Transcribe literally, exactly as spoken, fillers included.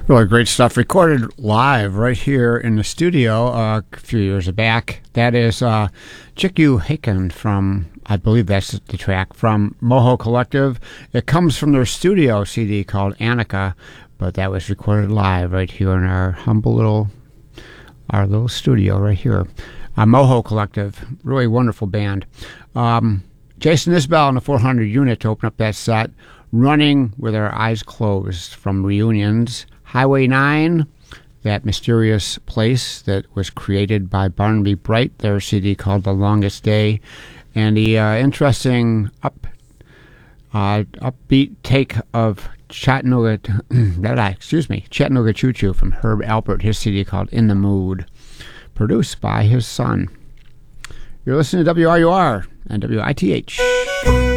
Really great stuff. Recorded live right here in the studio uh, a few years back. That is uh, Chiku Haken from, I believe that's the track, from Moho Collective. It comes from their studio C D called Annika, but that was recorded live right here in our humble little, our little studio right here. Uh, Moho Collective, really wonderful band. Um, Jason Isbell and the four hundred unit to open up that set. Running with Our Eyes Closed from Reunions. Highway nine, that mysterious place that was created by Barnaby Bright, their C D called The Longest Day. And the uh, interesting up, uh, upbeat take of Chattanooga, excuse me, Chattanooga Choo Choo from Herb Alpert, his C D called In the Mood, produced by his son. You're listening to W R U R and W I T H.